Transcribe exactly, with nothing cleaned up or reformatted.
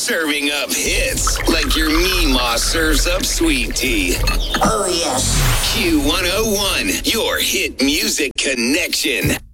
Serving up hits like your Meemaw serves up sweet tea. Oh, yes. Q one oh one, your hit music connection.